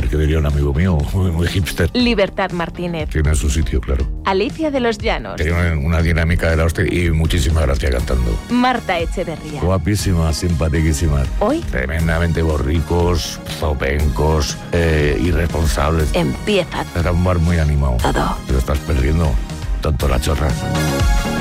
hipster, que diría un amigo mío, muy hipster. Libertad Martínez. Tiene su sitio, claro. Alicia de los Llanos. Tiene una dinámica de la hostia y muchísima gracia cantando. Marta Echeverría. Guapísima, simpaticísima. Hoy Tremendamente borricos, zopencos, irresponsables. empieza Era un bar muy animado. todo. Te lo estás perdiendo, tonto la chorra.